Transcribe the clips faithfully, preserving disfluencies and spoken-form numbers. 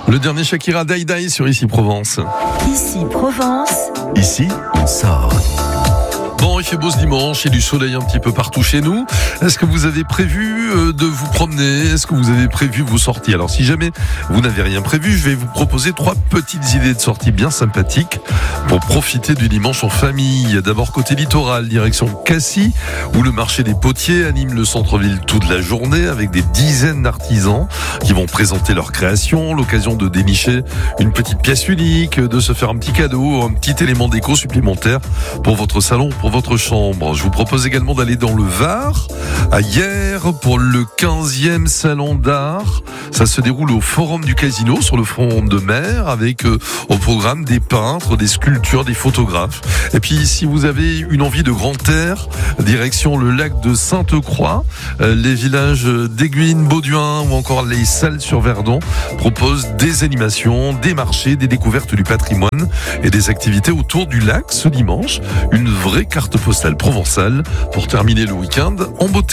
Le dernier Shakira, Die Die sur Ici Provence. Ici Provence. Ici, on sort. Bon, il fait beau ce dimanche, il y a du soleil un petit peu partout chez nous. Est-ce que vous avez prévu de vous promener ? Est-ce que vous avez prévu vos sorties ? Alors si jamais vous n'avez rien prévu, je vais vous proposer trois petites idées de sorties bien sympathiques pour profiter du dimanche en famille. D'abord côté littoral, direction Cassis, où le marché des potiers anime le centre-ville toute la journée avec des dizaines d'artisans qui vont présenter leurs créations, l'occasion de dénicher une petite pièce unique, de se faire un petit cadeau, un petit élément déco supplémentaire pour votre salon, pour votre chambre. Je vous propose également d'aller dans le Var, à Hier, pour le quinzième salon d'art. Ça se déroule au Forum du Casino, sur le front de mer, avec euh, au programme des peintres, des sculptures, des photographes. Et puis, si vous avez une envie de grand air, direction le lac de Sainte-Croix, euh, les villages d'Aiguines, Bauduin ou encore les Salles sur Verdon proposent des animations, des marchés, des découvertes du patrimoine et des activités autour du lac ce dimanche. Une vraie carte postale provençale pour terminer le week-end en beauté.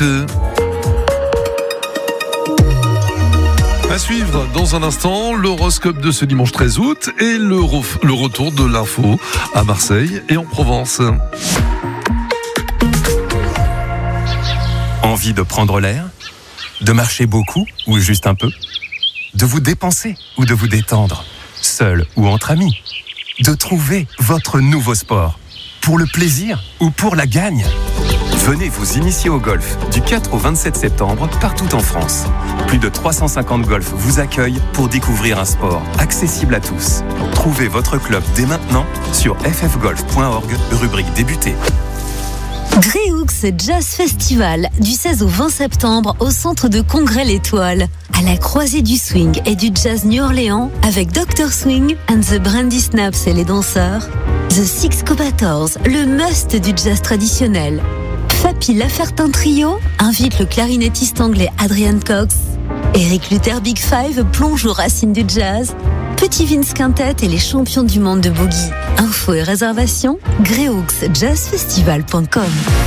À suivre dans un instant, l'horoscope de ce dimanche treize août et le, re- le retour de l'info à Marseille et en Provence. Envie de prendre l'air ? De marcher beaucoup ou juste un peu ? De vous dépenser ou de vous détendre ? Seul ou entre amis ? De trouver votre nouveau sport ? Pour le plaisir ou pour la gagne ? Venez vous initier au golf du quatre au vingt-sept septembre partout en France. Plus de trois cent cinquante golfs vous accueillent pour découvrir un sport accessible à tous. Trouvez votre club dès maintenant sur f f golf point org, rubrique débuter. Gréoux Jazz Festival du seize au vingt septembre au centre de congrès L'Étoile. À la croisée du swing et du jazz New Orleans avec docteur Swing and the Brandy Snaps et les danseurs. The Six Cobators, le must du jazz traditionnel. Fapi Lafertin Trio invite le clarinettiste anglais Adrian Cox. Eric Luther Big Five plonge aux racines du jazz. Petit Vince Quintet et les champions du monde de boogie. Infos et réservations, gréoux jazz festival point com.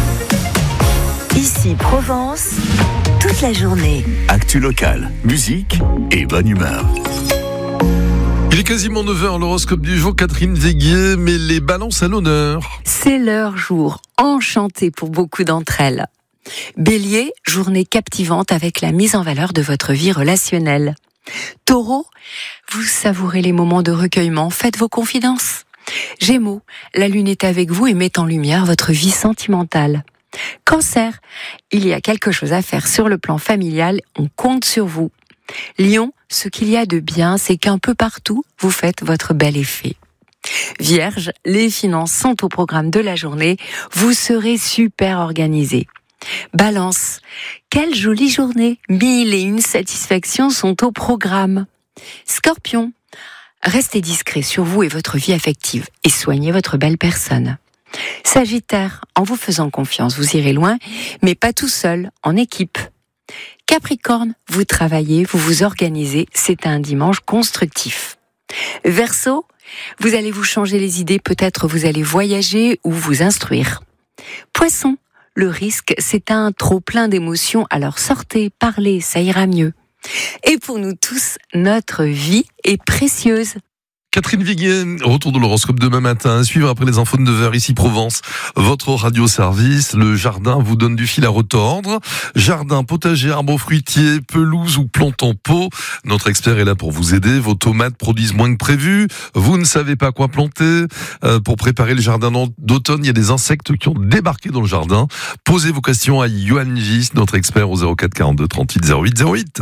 Ici Provence, toute la journée. Actu locale, musique et bonne humeur. Il est quasiment neuf heures, l'horoscope du jour, Catherine Véguier, mais les balances à l'honneur. C'est leur jour, enchanté pour beaucoup d'entre elles. Bélier, journée captivante avec la mise en valeur de votre vie relationnelle. Taureau, vous savourez les moments de recueillement, faites vos confidences. Gémeaux, la lune est avec vous et met en lumière votre vie sentimentale. Cancer, il y a quelque chose à faire sur le plan familial, on compte sur vous. Lion, ce qu'il y a de bien, c'est qu'un peu partout, vous faites votre bel effet. Vierge, les finances sont au programme de la journée, vous serez super organisé. Balance, quelle jolie journée, mille et une satisfactions sont au programme. Scorpion, restez discret sur vous et votre vie affective et soignez votre belle personne. Sagittaire, en vous faisant confiance, vous irez loin, mais pas tout seul, en équipe. Capricorne, vous travaillez, vous vous organisez, c'est un dimanche constructif. Verseau, vous allez vous changer les idées, peut-être vous allez voyager ou vous instruire. Poisson, le risque, c'est un trop-plein d'émotions, alors sortez, parlez, ça ira mieux. Et pour nous tous, notre vie est précieuse. Catherine Véguier, retour de l'horoscope demain matin, à suivre après les infos de neuf heures, ici Provence, votre radio-service. Le jardin vous donne du fil à retordre. Jardin, potager, arbres fruitiers, pelouse ou plantes en pot. Notre expert est là pour vous aider. Vos tomates produisent moins que prévu. Vous ne savez pas quoi planter. Euh, pour préparer le jardin d'automne, il y a des insectes qui ont débarqué dans le jardin. Posez vos questions à Yoann Gis, notre expert au zéro quatre quarante-deux trente-huit zéro huit zéro huit.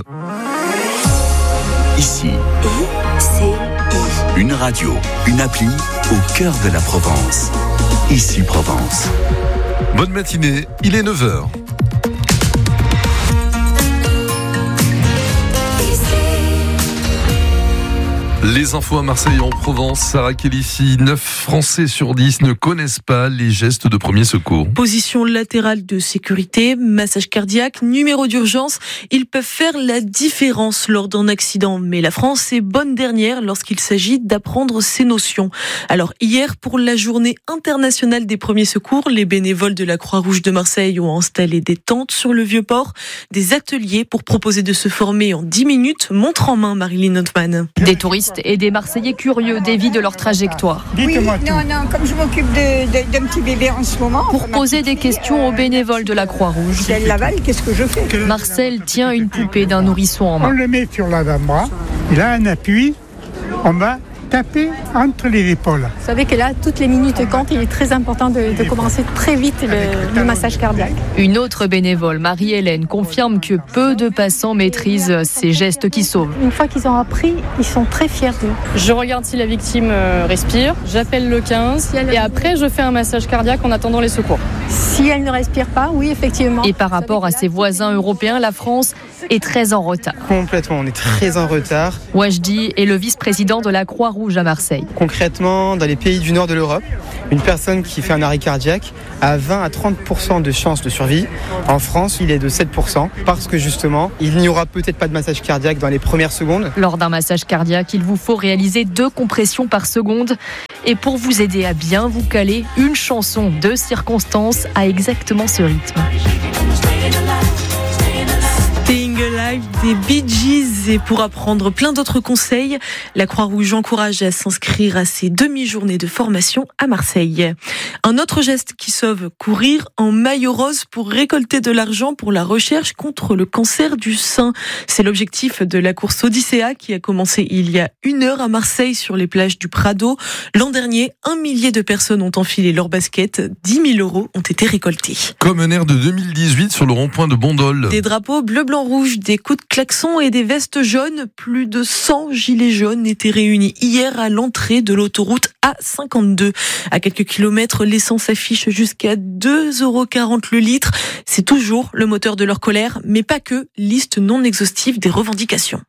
Ici, I C I. une radio, une appli au cœur de la Provence. Ici Provence. Bonne matinée, il est neuf heures. Les infos à Marseille en Provence, Sarah Kélissi, neuf Français sur dix ne connaissent pas les gestes de premier secours. Position latérale de sécurité, massage cardiaque, numéro d'urgence, ils peuvent faire la différence lors d'un accident. Mais la France est bonne dernière lorsqu'il s'agit d'apprendre ces notions. Alors hier, pour la journée internationale des premiers secours, les bénévoles de la Croix-Rouge de Marseille ont installé des tentes sur le Vieux-Port, des ateliers pour proposer de se former en dix minutes, montre en main Marilyn Hoffman. Des touristes et des Marseillais curieux dévient de leur trajectoire. Oui, non, non, comme je m'occupe de, de, d'un petit bébé en ce moment... Pour poser des questions aux bénévoles de la Croix-Rouge. Si elle l'avale, qu'est-ce que je fais ? Marcel tient une poupée d'un nourrisson en main. On le met sur l'avant-bras, il a un appui, on va taper entre les épaules. Vous savez que là, toutes les minutes comptent, il est très important de, de commencer très vite le, le massage cardiaque. Une autre bénévole, Marie-Hélène, confirme que peu de passants maîtrisent ces gestes qui sauvent. Une fois qu'ils ont appris, ils sont très fiers d'eux. Je regarde si la victime respire, j'appelle le quinze et après je fais un massage cardiaque en attendant les secours. Si elle ne respire pas, oui, effectivement. Et par rapport à ses voisins européens, la France est très en retard. Complètement, on est très en retard. Wajdi est le vice-président de la Croix-Rouge à Marseille. Concrètement, dans les pays du nord de l'Europe, une personne qui fait un arrêt cardiaque a vingt à trente pour cent de chances de survie. En France, il est de sept pour cent parce que justement, il n'y aura peut-être pas de massage cardiaque dans les premières secondes. Lors d'un massage cardiaque, il vous faut réaliser deux compressions par seconde. Et pour vous aider à bien vous caler, une chanson de circonstance à exactement ce rythme. Staying Alive des Bee Gees. Et pour apprendre plein d'autres conseils, la Croix-Rouge encourage à s'inscrire à ces demi-journées de formation à Marseille. Un autre geste qui sauve, courir en maillot rose pour récolter de l'argent pour la recherche contre le cancer du sein. C'est l'objectif de la course Odyssea qui a commencé il y a une heure à Marseille sur les plages du Prado. L'an dernier, un millier de personnes ont enfilé leur basket. dix mille euros ont été récoltés. Comme un air de deux mille dix-huit sur le rond-point de Bandol. Des drapeaux bleu, blanc, rouge, des coups de klaxon et des vestes jaunes. Plus de cent gilets jaunes étaient réunis hier à l'entrée de l'autoroute A cinquante-deux. À quelques kilomètres, l'essence affiche jusqu'à deux euros quarante le litre. C'est toujours le moteur de leur colère, mais pas que. Liste non exhaustive des revendications.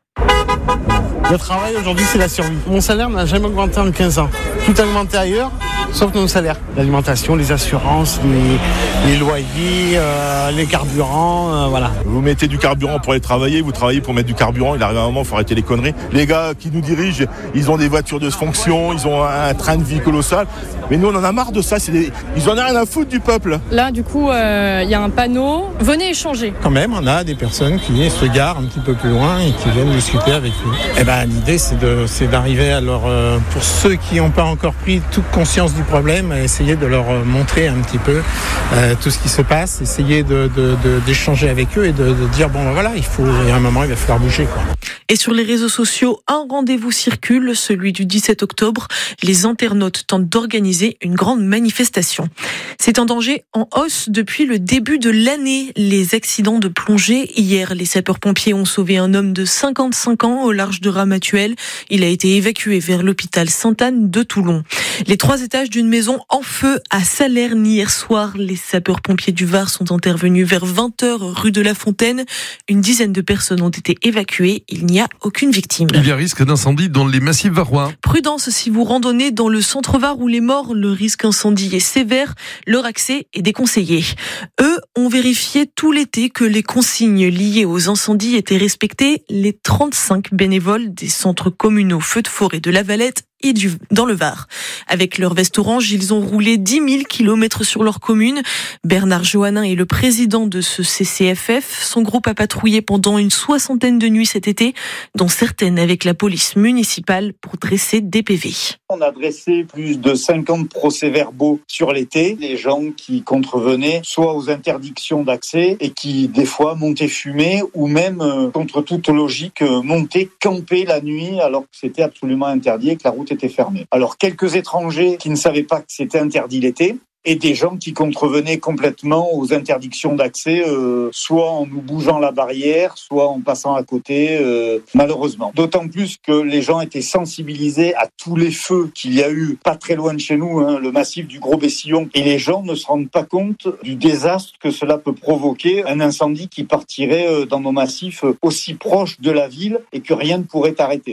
Le travail aujourd'hui, c'est la survie. Mon salaire n'a jamais augmenté en quinze ans. Tout a augmenté ailleurs, sauf nos salaires. L'alimentation, les assurances, les, les loyers, euh, les carburants, euh, voilà. Vous mettez du carburant pour aller travailler, vous travaillez pour mettre du carburant. Il arrive un moment, il faut arrêter les conneries. Les gars qui nous dirigent, ils ont des voitures de fonction, ils ont un train de vie colossal. Mais nous, on en a marre de ça. C'est des... Ils en ont rien à foutre du peuple. Là, du coup, il euh, y a un panneau. Venez échanger. Quand même, on a des personnes qui se garent un petit peu plus loin et qui viennent discuter avec nous. Eh ben, l'idée, c'est, de, c'est d'arriver à leur... Euh, pour ceux qui n'ont pas encore pris toute conscience du problème, à essayer de leur montrer un petit peu euh, tout ce qui se passe, essayer de, de, de, d'échanger avec eux et de, de dire, bon, ben voilà, il faut, il y a un moment, il va falloir bouger, quoi. Et sur les réseaux sociaux, un rendez-vous circule, celui du dix-sept octobre. Les internautes tentent d'organiser une grande manifestation. C'est un danger en hausse depuis le début de l'année. Les accidents de plongée. Hier, les sapeurs-pompiers ont sauvé un homme de cinquante-cinq ans au large de Ramatuelle. Il a été évacué vers l'hôpital Sainte-Anne de Toulon. Les trois étages d'une maison en feu à Salerne hier soir. Les sapeurs-pompiers du Var sont intervenus vers vingt heures rue de la Fontaine. Une dizaine de personnes ont été évacuées. Il n'y a aucune victime. Il y a risque d'incendie dans les massifs varois. Prudence si vous randonnez dans le centre Var où les morts, le risque incendie est sévère. Leur accès est déconseillé. Eux ont vérifié tout l'été que les consignes liées aux incendies étaient respectées. Les trente-cinq bénévoles des centres communaux Feux de forêt de La Valette et du, dans le Var. Avec leur veste orange, ils ont roulé dix mille kilomètres sur leur commune. Bernard Johannin est le président de ce C C F F. Son groupe a patrouillé pendant une soixantaine de nuits cet été, dont certaines avec la police municipale pour dresser des P V. On a dressé plus de cinquante procès-verbaux sur l'été. Les gens qui contrevenaient soit aux interdictions d'accès et qui, des fois, montaient fumer ou même, euh, contre toute logique, euh, montaient camper la nuit alors que c'était absolument interdit et que la route était fermée. Alors, quelques étrangers qui ne savaient pas que c'était interdit l'été, et des gens qui contrevenaient complètement aux interdictions d'accès, euh, soit en nous bougeant la barrière, soit en passant à côté, euh, malheureusement. D'autant plus que les gens étaient sensibilisés à tous les feux qu'il y a eu pas très loin de chez nous, hein, le massif du Gros Bessillon, et les gens ne se rendent pas compte du désastre que cela peut provoquer, un incendie qui partirait dans nos massifs aussi proches de la ville et que rien ne pourrait arrêter.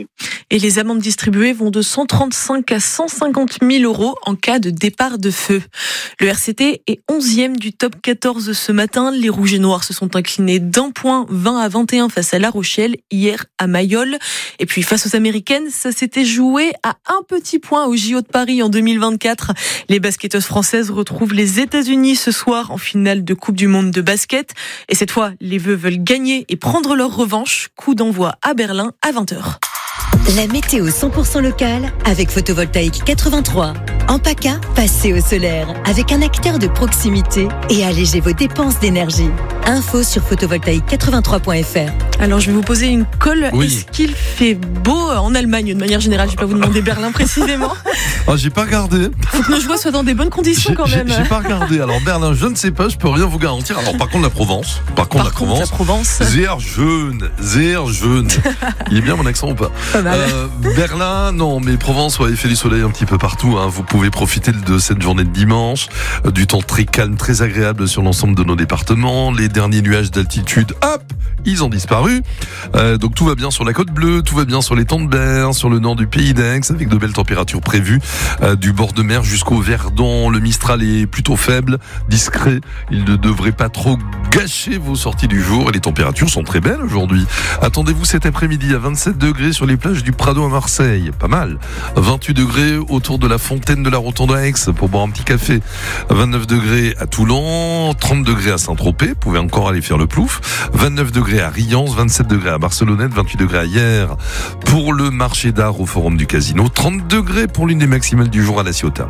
Et les amendes distribuées vont de cent trente-cinq à cent cinquante mille euros en cas de départ de feu. Le R C T est onzième du top quatorze ce matin. Les Rouges et Noirs se sont inclinés d'un point, vingt à vingt et un face à La Rochelle, hier à Mayol. Et puis face aux Américaines, ça s'était joué à un petit point au J O de Paris en deux mille vingt-quatre. Les basketteuses françaises retrouvent les États-Unis ce soir en finale de Coupe du Monde de basket. Et cette fois, les Veux veulent gagner et prendre leur revanche. Coup d'envoi à Berlin à vingt heures. La météo cent pour cent locale avec Photovoltaïque quatre-vingt-trois. En PACA, passez au solaire avec un acteur de proximité et allégez vos dépenses d'énergie. Info sur photovoltaïque quatre-vingt-trois point f r. Alors je vais vous poser une colle. Oui. Est-ce qu'il fait beau en Allemagne de manière générale? Je ne vais pas vous demander Berlin précisément. Ah, j'ai pas regardé. Faut que nos joueurs soient dans des bonnes conditions J'ai, quand même. j'ai, j'ai pas regardé. Alors Berlin, je ne sais pas, je peux rien vous garantir. Alors par contre la Provence, par contre, Par la, contre, Provence, la Provence. sehr jeune, sehr jeune. Il est bien mon accent ou pas? Pas mal. Euh, Berlin, non, mais Provence, ouais, il fait du soleil un petit peu partout. Hein. Vous pouvez profiter de cette journée de dimanche, euh, du temps très calme, très agréable sur l'ensemble de nos départements. Les derniers nuages d'altitude, hop, ils ont disparu. Euh, donc tout va bien sur la côte bleue, tout va bien sur l'étang de Berre, sur le nord du pays d'Aix, avec de belles températures prévues, euh, du bord de mer jusqu'au Verdon. Le Mistral est plutôt faible, discret. Il ne devrait pas trop gâcher vos sorties du jour et les températures sont très belles aujourd'hui. Attendez-vous cet après-midi à vingt-sept degrés sur les plages du Prado à Marseille, pas mal. vingt-huit degrés autour de la fontaine de la Rotonde à Aix pour boire un petit café. vingt-neuf degrés à Toulon, trente degrés à Saint-Tropez, vous pouvez encore aller faire le plouf. vingt-neuf degrés à Riance, vingt-sept degrés à Barcelonnette, vingt-huit degrés à Hyères pour le marché d'art au Forum du Casino, trente degrés pour l'une des maximales du jour à La Ciotat.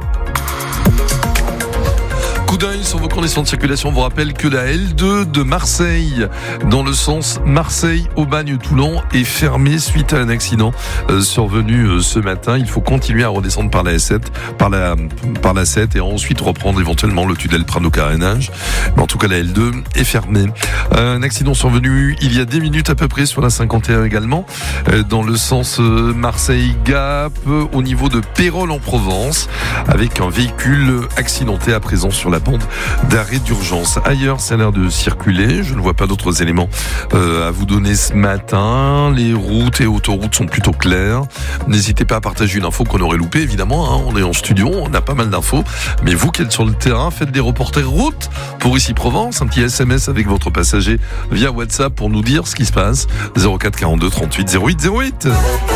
Coup d'œil sur vos conditions de circulation. On vous rappelle que la L deux de Marseille, dans le sens Marseille-Aubagne-Toulon, est fermée suite à un accident euh, survenu euh, ce matin. Il faut continuer à redescendre par la S sept, par la, par la sept et ensuite reprendre éventuellement le tunnel Prado-Carénage. Mais en tout cas, la L deux est fermée. Euh, un accident survenu il y a des minutes à peu près sur la cinquante et un également, euh, dans le sens euh, Marseille-Gap, euh, au niveau de Pérols en Provence, avec un véhicule accidenté à présent sur la bande d'arrêt d'urgence. Ailleurs, ça a l'air de circuler. Je ne vois pas d'autres éléments euh, à vous donner ce matin. Les routes et autoroutes sont plutôt claires. N'hésitez pas à partager une info qu'on aurait loupée, évidemment. Hein. On est en studio, on a pas mal d'infos. Mais vous qui êtes sur le terrain, faites des reporters route pour Ici Provence. Un petit S M S avec votre passager via WhatsApp pour nous dire ce qui se passe. zéro quatre quarante-deux trente-huit zéro huit zéro huit.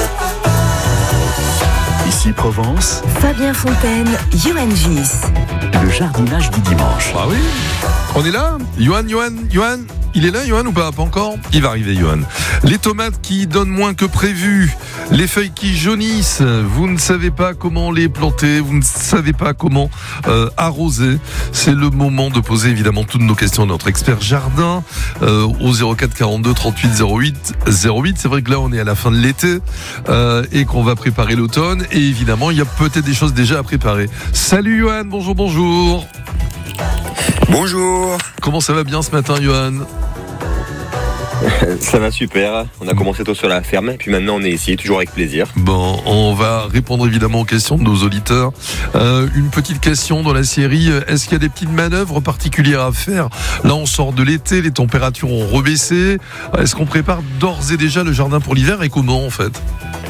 Ici Provence, Fabien Fontaine, Johan Gis. le jardinage du dimanche. Ah oui, on est là. Johan, Johan, Johan, il est là, Johan, ou pas? Pas encore? Il va arriver, Johan. Les tomates qui donnent moins que prévu, les feuilles qui jaunissent, vous ne savez pas comment les planter, vous ne savez pas comment euh, arroser. C'est le moment de poser évidemment toutes nos questions à notre expert jardin euh, au zéro quatre quarante-deux trente-huit zéro huit zéro huit. C'est vrai que là on est à la fin de l'été euh, et qu'on va préparer l'automne et évidemment il y a peut-être des choses déjà à préparer. Salut Johan, bonjour, bonjour. Bonjour. Comment ça va bien ce matin, Johan? Ça va super, on a commencé tôt sur la ferme et puis maintenant on est ici, toujours avec plaisir. Bon, on va répondre évidemment aux questions de nos auditeurs. Euh, une petite question dans la série, est-ce qu'il y a des petites manœuvres particulières à faire? Là on sort de l'été, les températures ont rebaissé. Est-ce qu'on prépare d'ores et déjà le jardin pour l'hiver et comment en fait?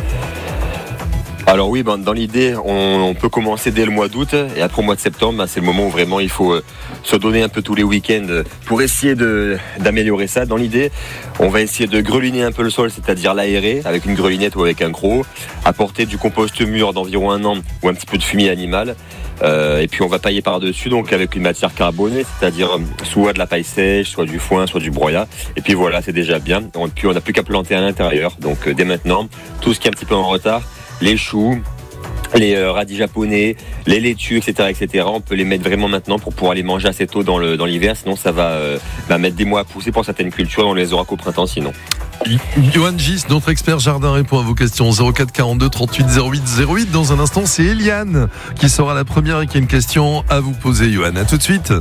Alors oui, ben, dans l'idée, on, on peut commencer dès le mois d'août et après au mois de septembre, ben, c'est le moment où vraiment il faut euh, se donner un peu tous les week-ends pour essayer de, d'améliorer ça. Dans l'idée, on va essayer de greliner un peu le sol, c'est-à-dire l'aérer avec une grelinette ou avec un croc, apporter du compost mûr d'environ un an ou un petit peu de fumier animal. Euh, et puis on va pailler par-dessus donc avec une matière carbonée, c'est-à-dire soit de la paille sèche, soit du foin, soit du broyat. Et puis voilà, c'est déjà bien. Et puis on n'a plus qu'à planter à l'intérieur. Donc euh, dès maintenant, tout ce qui est un petit peu en retard, les choux, les euh, radis japonais, les laitues, et cetera, et cetera. On peut les mettre vraiment maintenant pour pouvoir les manger assez tôt dans, le, dans l'hiver. Sinon, ça va euh, bah, mettre des mois à pousser pour certaines cultures. On les aura qu'au printemps sinon. Johan Gis, notre expert jardin, répond à vos questions. zéro quatre quarante-deux trente-huit zéro huit zéro huit. Dans un instant, c'est Eliane qui sera la première et qui a une question à vous poser, Johan. À tout de suite.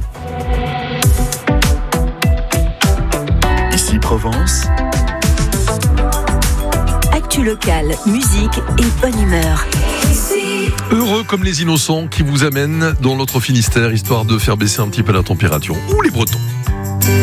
Ici Provence, Actu locale, musique et bonne humeur. Heureux comme les innocents qui vous amènent dans notre Finistère, histoire de faire baisser un petit peu la température. Ou les Bretons.